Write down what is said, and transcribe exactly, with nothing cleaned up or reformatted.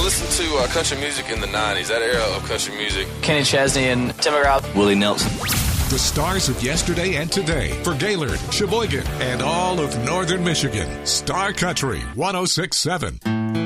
listened to uh, country music in the nineties, that era of country music. Kenny Chesney and Tim McGraw. Willie Nelson. The stars of yesterday and today for Gaylord, Sheboygan, and all of northern Michigan. Star Country one oh six point seven.